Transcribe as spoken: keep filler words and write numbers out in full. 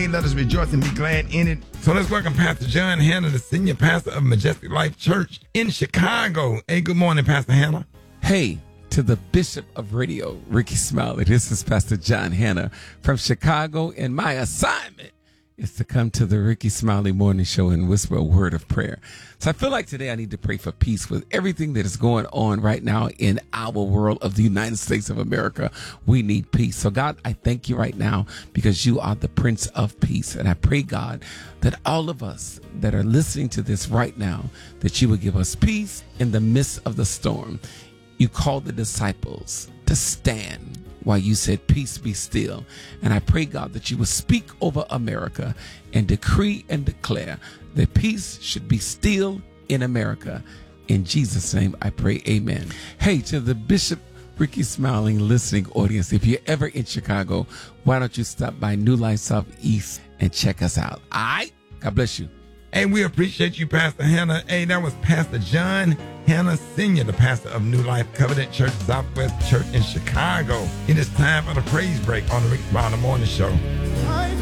day. Let us rejoice and be glad in it. So let's welcome Pastor John Hanna, the senior pastor of Majestic Life Church in Chicago. Hey, good morning, Pastor Hanna. Hey, to the Bishop of Radio, Ricky Smiley. This is Pastor John Hanna from Chicago, and my assignment is to come to the Ricky Smiley Morning Show and whisper a word of prayer. So I feel like today I need to pray for peace with everything that is going on right now in our world of the United States of America. We need peace. So God, I thank you right now because you are the Prince of Peace. And I pray, God, that all of us that are listening to this right now, that you would give us peace in the midst of the storm. You called the disciples to stand while you said, peace be still. And I pray, God, that you will speak over America and decree and declare that peace should be still in America. In Jesus' name, I pray, amen. Hey, to the Bishop Ricky Smiling listening audience, if you're ever in Chicago, why don't you stop by New Life Southeast and check us out? All right? God bless you. Hey, we appreciate you, Pastor Hanna. Hey, that was Pastor John Hanna Senior, the pastor of New Life Covenant Church, Southwest Church in Chicago. It is time for the praise break on the Rick Smiley Morning Show.